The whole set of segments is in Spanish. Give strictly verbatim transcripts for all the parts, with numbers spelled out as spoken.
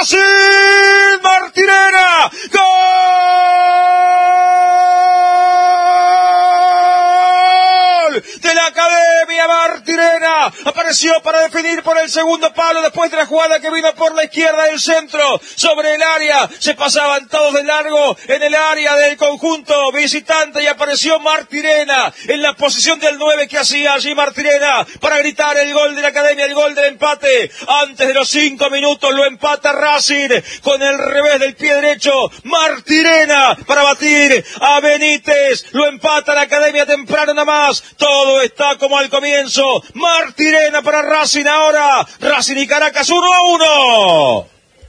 Racing, Martirena, ¡gol! De la Academia Martirena, apareció para definir por el segundo palo después de la jugada que vino por la izquierda del centro, sobre el área, se pasaban todos de largo en el área del conjunto visitante y apareció Martirena en la posición del nueve que hacía allí Martirena para gritar el gol de la Academia, el gol del empate. Antes de los cinco minutos lo empata Racing con el revés del pie derecho, Martirena para batir a Benítez, lo empata la Academia temprano nada más. Todo está como al comienzo. Martirena para Racing ahora. Racing y Caracas uno a uno.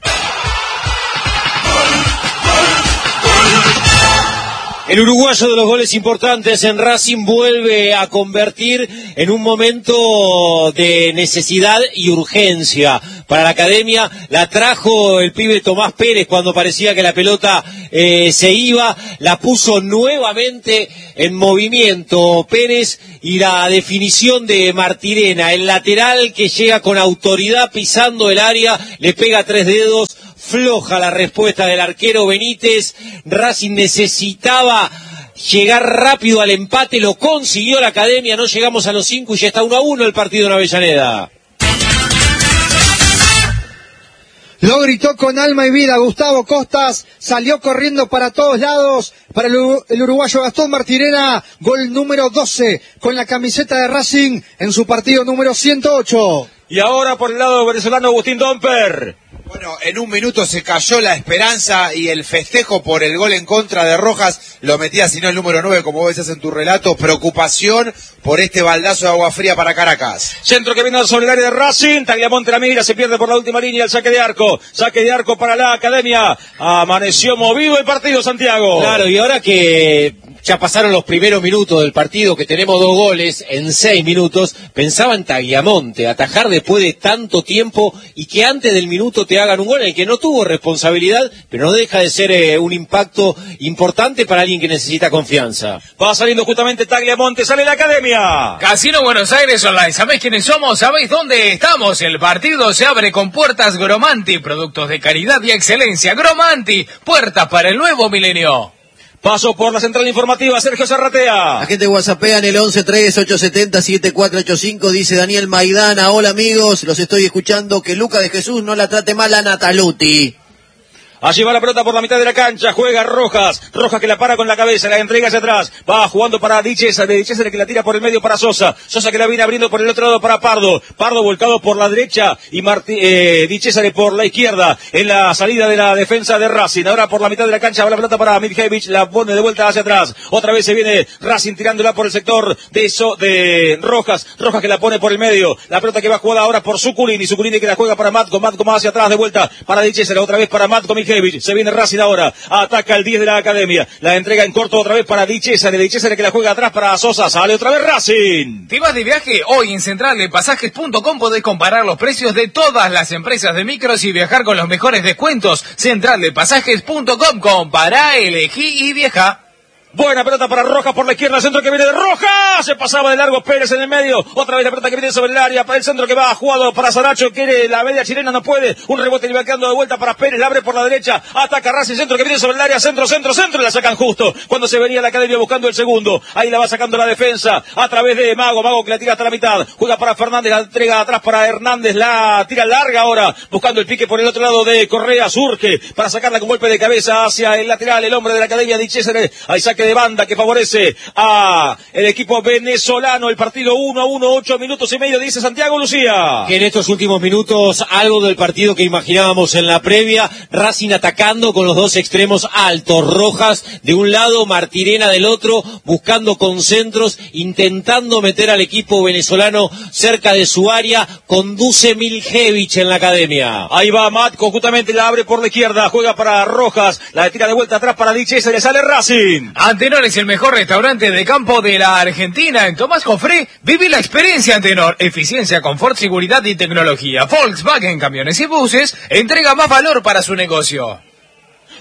El uruguayo de los goles importantes en Racing vuelve a convertir en un momento de necesidad y urgencia para la Academia. La trajo el pibe Tomás Pérez cuando parecía que la pelota eh, se iba, la puso nuevamente en movimiento Pérez, y la definición de Martirena, el lateral que llega con autoridad pisando el área, le pega tres dedos. Floja la respuesta del arquero Benítez. Racing necesitaba llegar rápido al empate, lo consiguió la Academia, no llegamos a los cinco y ya está uno a uno el partido en Avellaneda. Lo gritó con alma y vida Gustavo Costas, salió corriendo para todos lados, para el uruguayo Gastón Martirena, gol número doce con la camiseta de Racing en su partido número ciento ocho. Y ahora por el lado venezolano Agustín Domper. Bueno, en un minuto se cayó la esperanza y el festejo por el gol en contra de Rojas lo metía, si no el número nueve, como vos decías en tu relato. Preocupación por este baldazo de agua fría para Caracas. Centro que viene sobre el área de Racing, Tagliamonte la mira, se pierde por la última línea el saque de arco. Saque de arco para la Academia. Amaneció movido el partido, Santiago. Claro, y ahora que ya pasaron los primeros minutos del partido, que tenemos dos goles en seis minutos, pensaba en Tagliamonte, atajar después de tanto tiempo y que antes del minuto te hagan un gol en el que no tuvo responsabilidad, pero no deja de ser eh, un impacto importante para alguien que necesita confianza. Va saliendo justamente Tagliamonte, sale la Academia. Casino Buenos Aires Online, ¿sabéis quiénes somos? ¿Sabéis dónde estamos? El partido se abre con puertas Gromanti, productos de calidad y excelencia. Gromanti, puertas para el nuevo milenio. Paso por la central informativa, Sergio Zarratea. La gente whatsappea en el once tres ocho siete cero siete cuatro ocho cinco, dice Daniel Maidana. Hola amigos, los estoy escuchando, que Luca de Jesús no la trate mal a Nataluti. Allí va la pelota por la mitad de la cancha, juega Rojas, Rojas que la para con la cabeza, la entrega hacia atrás, va jugando para Dichesa, de Dichesa que la tira por el medio para Sosa, Sosa que la viene abriendo por el otro lado para Pardo, Pardo volcado por la derecha y Martí, eh, Dichesa por la izquierda, en la salida de la defensa de Racing. Ahora por la mitad de la cancha va la pelota para Midjevich, la pone de vuelta hacia atrás, otra vez se viene Racing tirándola por el sector de eso, de Rojas, Rojas que la pone por el medio, la pelota que va jugada ahora por Suculini, Suculini que la juega para Matko, Matko más hacia atrás de vuelta para Dichesa, otra vez para Matko Midjevich, se viene Racing ahora, ataca el diez de la Academia, la entrega en corto otra vez para Dichesa, de Dichesa que la juega atrás para Sosa, sale otra vez Racing. ¿Te vas de viaje? Hoy en central de pasajes punto com podés comparar los precios de todas las empresas de micros y viajar con los mejores descuentos. central de pasajes punto com, compará, elegí y viaja. Buena pelota para Rojas por la izquierda, el centro que viene de Rojas, se pasaba de largo Pérez en el medio, otra vez la pelota que viene sobre el área, para el centro que va jugado para Saracho, quiere la media chilena, no puede, un rebote le va quedando de vuelta para Pérez, la abre por la derecha, ataca Racing, centro que viene sobre el área, centro, centro, centro, y la sacan justo, cuando se venía la Academia buscando el segundo, ahí la va sacando la defensa, a través de Mago, Mago que la tira hasta la mitad, juega para Fernández, la entrega atrás para Hernández, la tira larga ahora, buscando el pique por el otro lado de Correa, surge, para sacarla con golpe de cabeza hacia el lateral, el hombre de la Academia, Dichésere, hay saque de banda que favorece a el equipo venezolano, el partido uno a uno, ocho minutos y medio, dice Santiago Lucía. Que en estos últimos minutos, algo del partido que imaginábamos en la previa, Racing atacando con los dos extremos altos, Rojas de un lado, Martirena del otro, buscando concentros, intentando meter al equipo venezolano cerca de su área, conduce Miljevich en la Academia. Ahí va Matko, justamente la abre por la izquierda, juega para Rojas, la tira de vuelta atrás para Dichesa, le sale Racing. Antenor es el mejor restaurante de campo de la Argentina. En Tomás Jofré, vive la experiencia Antenor. Eficiencia, confort, seguridad y tecnología. Volkswagen Camiones y Buses entrega más valor para su negocio.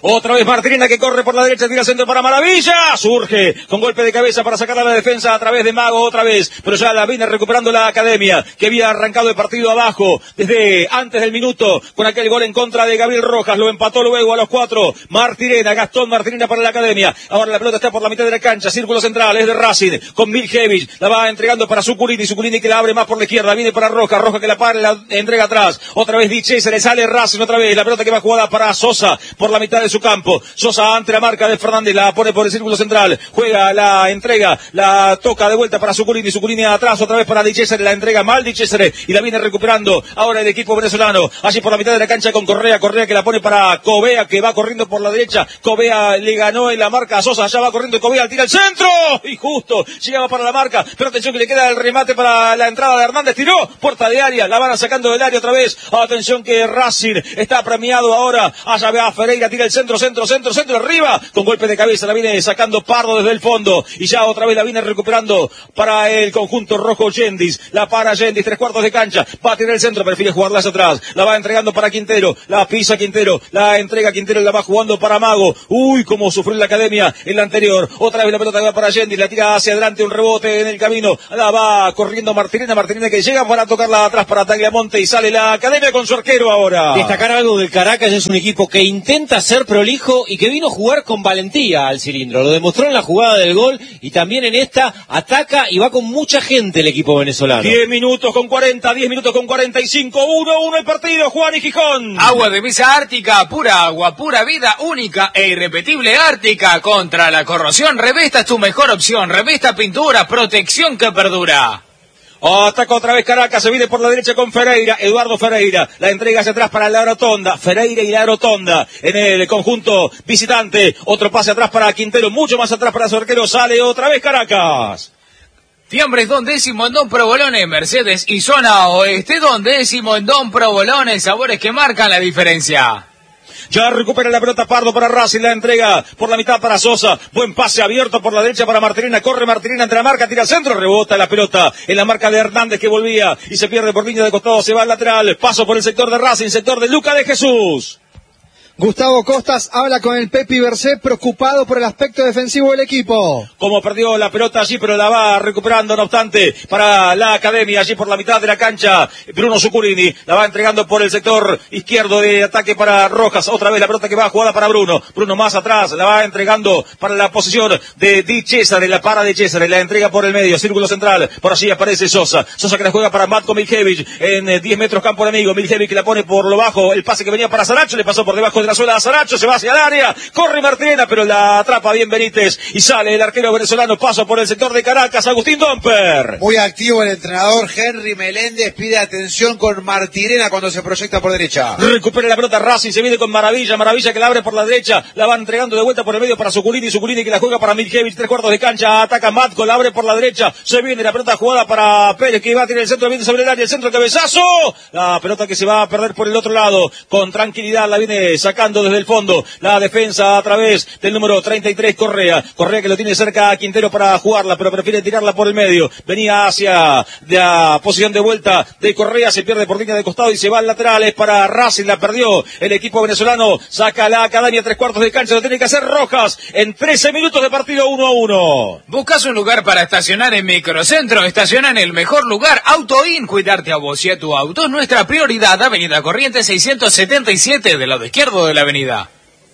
Otra vez Martirena que corre por la derecha, tira centro para Maravilla. Surge con golpe de cabeza para sacar a la defensa a través de Mago otra vez. Pero ya la viene recuperando la Academia, que había arrancado el partido abajo desde antes del minuto con aquel gol en contra de Gabriel Rojas. Lo empató luego a los cuatro. Martirena, Gastón Martirena para la Academia. Ahora la pelota está por la mitad de la cancha. Círculo central es de Racing con Miljevich. La va entregando para Zuculini. Zuculini que la abre más por la izquierda. Viene para Rojas. Rojas que la para, la entrega atrás. Otra vez Diche, se le sale Racing otra vez. La pelota que va jugada para Sosa por la mitad de su campo. Sosa ante la marca de Fernández, la pone por el círculo central, juega, la entrega, la toca de vuelta para Zuculini, Zuculini atrás otra vez para Di Cesare, la entrega mal Di Cesare y la viene recuperando ahora el equipo venezolano, allí por la mitad de la cancha con Correa, Correa que la pone para Covea que va corriendo por la derecha, Covea le ganó en la marca a Sosa, allá va corriendo Covea, tira el centro y justo llegaba para la marca, pero atención que le queda el remate para la entrada de Hernández, tiró, puerta de área, la van sacando del área otra vez, atención que Racing está premiado ahora, allá ve a Ferreira, tira el centro, centro, centro, centro, arriba, con golpe de cabeza la viene sacando Pardo desde el fondo, y ya otra vez la viene recuperando para el conjunto rojo Yendis, la para Yendis, tres cuartos de cancha, va a tirar el centro, prefiere jugarla hacia atrás, la va entregando para Quintero, la pisa Quintero, la entrega Quintero, la va jugando para Mago, uy, cómo sufrió la Academia en la anterior, otra vez la pelota que va para Yendis, la tira hacia adelante, un rebote en el camino, la va corriendo Martirena, Martirena que llega para tocarla atrás para Tagliamonte y sale la Academia con su arquero ahora. Destacar algo del Caracas, es un equipo que intenta ser prolijo y que vino a jugar con valentía al cilindro, lo demostró en la jugada del gol y también en esta ataca y va con mucha gente el equipo venezolano. diez minutos con cuarenta, diez minutos con cuarenta y cinco, uno uno el partido, Juan y Gijón. Agua de mesa Ártica, pura agua, pura vida, única e irrepetible Ártica. Contra la corrosión, Revesta es tu mejor opción. Revesta pintura, protección que perdura. Ataca otra vez Caracas, se viene por la derecha con Ferreira, Eduardo Ferreira, la entrega hacia atrás para la rotonda, Ferreira y la rotonda en el conjunto visitante, otro pase atrás para Quintero, mucho más atrás para su arquero, sale otra vez Caracas. Fiambres Don Décimo en Don Provolone, Mercedes y zona oeste, Don Décimo en Don Provolone, sabores que marcan la diferencia. Ya recupera la pelota Pardo para Racing, la entrega por la mitad para Sosa, buen pase abierto por la derecha para Martirena, corre Martirena entre la marca, tira al centro, rebota la pelota en la marca de Hernández que volvía y se pierde por línea de costado, se va al lateral, paso por el sector de Racing, sector de Luca de Jesús. Gustavo Costas habla con el Pepi Bercé, preocupado por el aspecto defensivo del equipo. Como perdió la pelota allí, pero la va recuperando, no obstante, para la Academia, allí por la mitad de la cancha, Bruno Zuculini, la va entregando por el sector izquierdo de ataque para Rojas, otra vez la pelota que va jugada para Bruno, Bruno más atrás, la va entregando para la posición de Di Cesare, la para de Cesare, la entrega por el medio, círculo central, por allí aparece Sosa, Sosa que la juega para Matko Miljevich, en diez metros campo enemigo, Miljevich que la pone por lo bajo, el pase que venía para Saracho, le pasó por debajo de la suela a Saracho, se va hacia el área, corre Martirena, pero la atrapa bien Benítez y sale el arquero venezolano, paso por el sector de Caracas, Agustín Domper. Muy activo el entrenador Henry Meléndez, pide atención con Martirena cuando se proyecta por derecha. Recupera la pelota Racing, se viene con Maravilla, Maravilla que la abre por la derecha, la va entregando de vuelta por el medio para Zuculini, Zuculini que la juega para Miljevich, tres cuartos de cancha, ataca Matko, la abre por la derecha, se viene la pelota jugada para Pérez que va a tirar el centro, viene sobre el área, el centro cabezazo, la pelota que se va a perder por el otro lado, con tranquilidad la viene sacando desde el fondo, la defensa a través del número treinta y tres, Correa, Correa que lo tiene cerca a Quintero para jugarla, pero prefiere tirarla por el medio, venía hacia la posición de vuelta de Correa, se pierde por línea de costado y se va al lateral, es para Racing, la perdió el equipo venezolano, saca la Academia, tres cuartos de cancha, lo tiene que hacer Rojas, en trece minutos de partido uno a uno. ¿Buscas un lugar para estacionar en Microcentro? Estaciona en el mejor lugar, AutoIn, cuidarte a vos y a tu auto es nuestra prioridad, Avenida Corrientes seiscientos setenta y siete, del lado izquierdo de la avenida.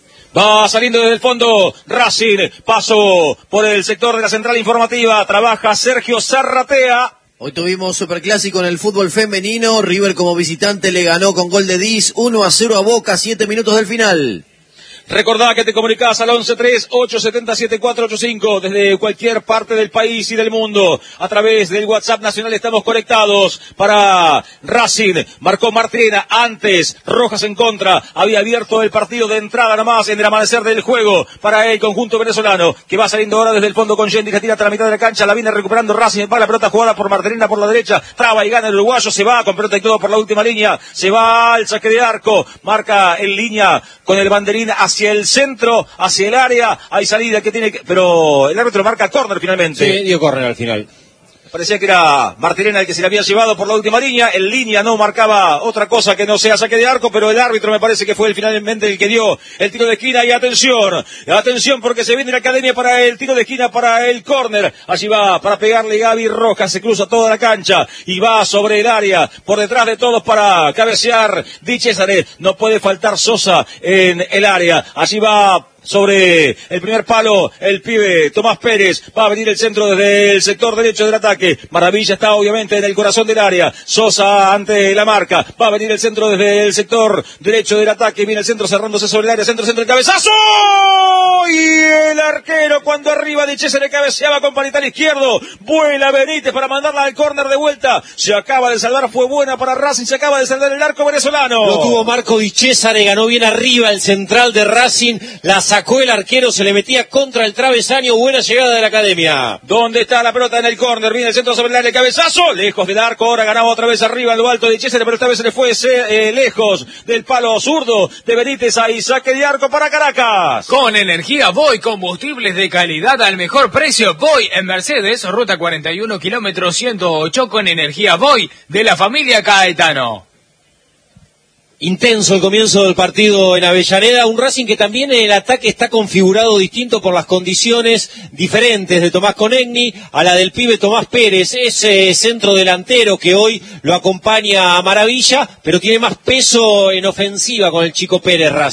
Va saliendo desde el fondo Racing, paso por el sector de la central informativa, trabaja Sergio Zarratea. Hoy tuvimos superclásico en el fútbol femenino, River como visitante le ganó con gol de Diz, uno a cero a Boca, siete minutos del final. Recordá que te comunicás al once tres ocho siete siete cuatro ocho cinco desde cualquier parte del país y del mundo. A través del WhatsApp nacional estamos conectados para Racing. Marcó Martirena antes, Rojas en contra. Había abierto el partido de entrada nomás en el amanecer del juego para el conjunto venezolano que va saliendo ahora desde el fondo con Yendi que tira hasta la mitad de la cancha. La viene recuperando Racing. Va la pelota jugada por Martirena por la derecha. Traba y gana el uruguayo. Se va con pelota y todo por la última línea. Se va al saque de arco. Marca en línea con el banderín hacia hacia el centro, hacia el área, hay salida que tiene que... pero el árbitro marca córner finalmente. Sí, dio córner al final. Parecía que era Martirena el que se le había llevado por la última línea. En línea no marcaba otra cosa que no sea saque de arco, pero el árbitro me parece que fue el finalmente el que dio el tiro de esquina. Y atención, atención porque se viene la academia para el tiro de esquina, para el córner. Allí va para pegarle Gaby Rojas, se cruza toda la cancha y va sobre el área, por detrás de todos para cabecear Di Cesare. No puede faltar Sosa en el área. Allí va sobre el primer palo el pibe Tomás Pérez, va a venir el centro desde el sector derecho del ataque. Maravilla está obviamente en el corazón del área. Sosa ante la marca, va a venir el centro desde el sector derecho del ataque. Viene el centro cerrándose sobre el área, centro, centro, el cabezazo y el arquero cuando arriba Di Cesare cabeceaba con panital izquierdo. Vuela Benítez para mandarla al córner de vuelta. Se acaba de salvar, fue buena para Racing, se acaba de salvar el arco venezolano. Lo tuvo Marco Di Cesare, ganó bien arriba el central de Racing, la sacó el arquero, se le metía contra el travesaño. Buena llegada de la academia. ¿Dónde está la pelota? En el córner, viene el centro sobre el área, cabezazo, lejos del arco, ahora ganaba otra vez arriba en lo alto de Di Cesare, pero esta vez se le fue eh, lejos del palo zurdo de Benítez. Ahí saque de arco para Caracas. Con energía Voy, combustibles de calidad al mejor precio. Voy en Mercedes, ruta cuarenta y uno, kilómetro ciento ocho, con energía Voy de la familia Caetano. Intenso el comienzo del partido en Avellaneda, un Racing que también en el ataque está configurado distinto por las condiciones diferentes de Tomás Conegni a la del pibe Tomás Pérez, ese centro delantero que hoy lo acompaña a Maravilla, pero tiene más peso en ofensiva con el chico Pérez Racing.